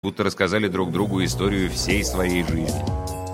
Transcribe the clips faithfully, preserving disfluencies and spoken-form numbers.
будто рассказали друг другу историю всей своей жизни.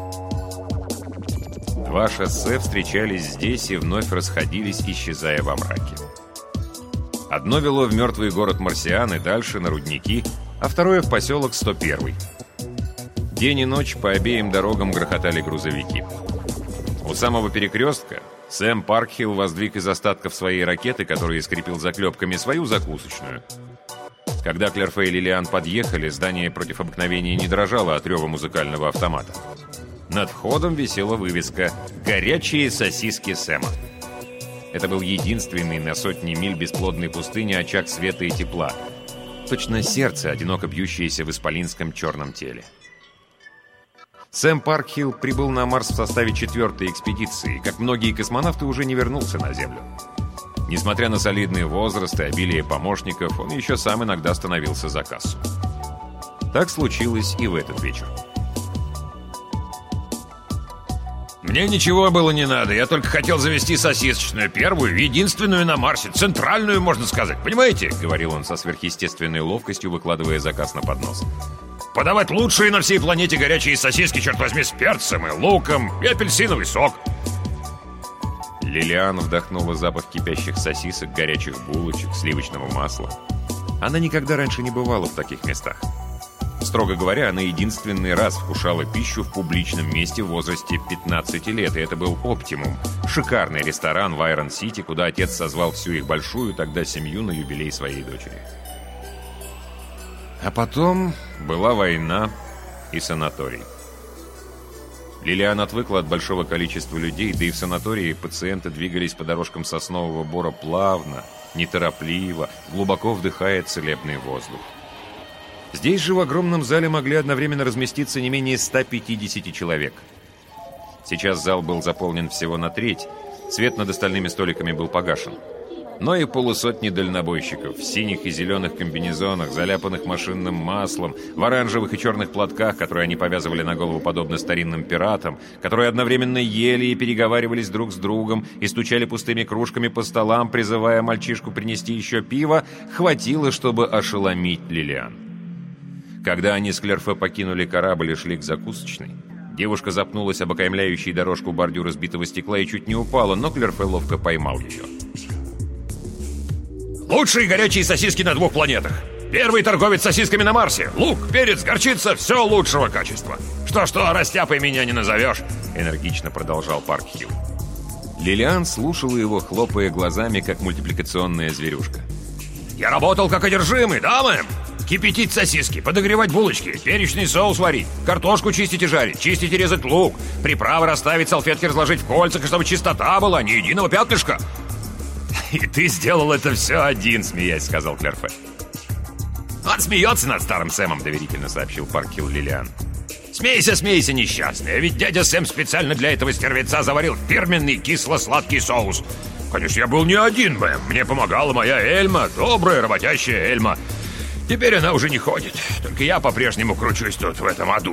Два шоссе встречались здесь и вновь расходились, исчезая во мраке. Одно вело в мертвый город Марсиан и дальше, на рудники, а второе в поселок сто первый. День и ночь по обеим дорогам грохотали грузовики. У самого перекрестка Сэм Паркхилл воздвиг из остатков своей ракеты, которую скрепил заклепками, свою закусочную. Когда Клэр и Лилиан подъехали, здание против обыкновения не дрожало от рева музыкального автомата. Над входом висела вывеска «Горячие сосиски Сэма». Это был единственный на сотни миль бесплодной пустыни очаг света и тепла. Точно сердце, одиноко бьющееся в исполинском черном теле. Сэм Паркхилл прибыл на Марс в составе четвертой экспедиции. Как многие космонавты, уже не вернулся на Землю. Несмотря на солидный возраст и обилие помощников, он еще сам иногда становился за кассу. Так случилось и в этот вечер. «Мне ничего было не надо, я только хотел завести сосисочную, первую, единственную на Марсе, центральную, можно сказать, понимаете?» — говорил он со сверхъестественной ловкостью, выкладывая заказ на поднос. «Подавать лучшие на всей планете горячие сосиски, черт возьми, с перцем и луком, и апельсиновый сок». Лилиан вдохнула запах кипящих сосисок, горячих булочек, сливочного масла. Она никогда раньше не бывала в таких местах. Строго говоря, она единственный раз вкушала пищу в публичном месте в возрасте пятнадцати лет, и это был «Оптимум» — шикарный ресторан в Айрон-Сити, куда отец созвал всю их большую тогда семью на юбилей своей дочери. А потом была война и санаторий. Лилиан отвыкла от большого количества людей, да и в санатории пациенты двигались по дорожкам соснового бора плавно, неторопливо, глубоко вдыхая целебный воздух. Здесь же в огромном зале могли одновременно разместиться не менее ста пятидесяти человек. Сейчас зал был заполнен всего на треть, свет над остальными столиками был погашен. Но и полусотни дальнобойщиков в синих и зеленых комбинезонах, заляпанных машинным маслом, в оранжевых и черных платках, которые они повязывали на голову подобно старинным пиратам, которые одновременно ели и переговаривались друг с другом и стучали пустыми кружками по столам, призывая мальчишку принести еще пиво, хватило, чтобы ошеломить Лилиан. Когда они с Клэр покинули корабль и шли к закусочной, девушка запнулась об окаймляющий дорожку бордюр разбитого стекла и чуть не упала, но Клэр ловко поймал ее. «Лучшие горячие сосиски на двух планетах. Первый торговец сосисками на Марсе. Лук, перец, горчица — все лучшего качества. Что-что, растяпой меня не назовешь», — энергично продолжал Паркхилл. Лилиан слушала его, хлопая глазами, как мультипликационная зверюшка. «Я работал как одержимый, да, мэм? Кипятить сосиски, подогревать булочки, перечный соус варить, картошку чистить и жарить, чистить и резать лук, приправы расставить, салфетки разложить в кольцах, чтобы чистота была, ни единого пятнышка». «И ты сделал это все один», — смеясь, сказал Клэр. «Он смеется над старым Сэмом», — доверительно сообщил Паркхилл Лилиан. «Смейся, смейся, несчастная, ведь дядя Сэм специально для этого стервеца заварил фирменный кисло-сладкий соус. Конечно, я был не один, мэм, мне помогала моя Эльма, добрая, работящая Эльма. Теперь она уже не ходит, только я по-прежнему кручусь тут, в этом аду».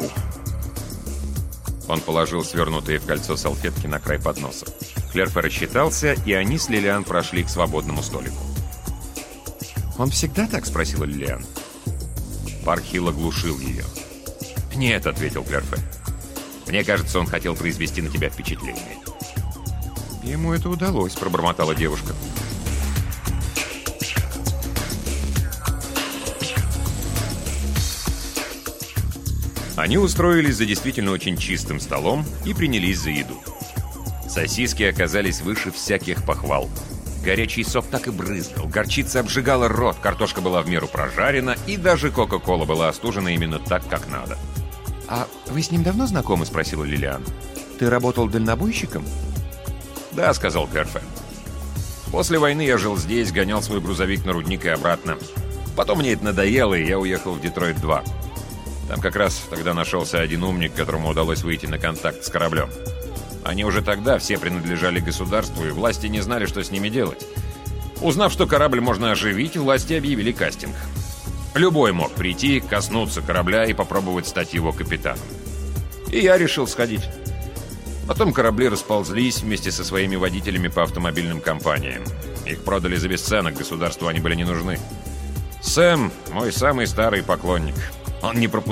Он положил свернутые в кольцо салфетки на край подноса. Клэр рассчитался, и они с Лилиан прошли к свободному столику. «Он всегда так?» — спросила Лилиан. Паркхилл оглушил ее. «Нет», — ответил Клэр. «Мне кажется, он хотел произвести на тебя впечатление». «Ему это удалось», — пробормотала девушка. Они устроились за действительно очень чистым столом и принялись за еду. Сосиски оказались выше всяких похвал. Горячий сок так и брызгал, горчица обжигала рот, картошка была в меру прожарена, и даже кока-кола была остужена именно так, как надо. «А вы с ним давно знакомы?» — спросила Лилиан. «Ты работал дальнобойщиком?» «Да», — сказал Клэр. «После войны я жил здесь, гонял свой грузовик на рудник и обратно. Потом мне это надоело, и я уехал в Детройт два. Там как раз тогда нашелся один умник, которому удалось выйти на контакт с кораблем. Они уже тогда все принадлежали государству, и власти не знали, что с ними делать. Узнав, что корабль можно оживить, власти объявили кастинг. Любой мог прийти, коснуться корабля и попробовать стать его капитаном. И я решил сходить. Потом корабли расползлись вместе со своими водителями по автомобильным компаниям. Их продали за бесценок, государству они были не нужны. Сэм — мой самый старый поклонник. Он не пропускал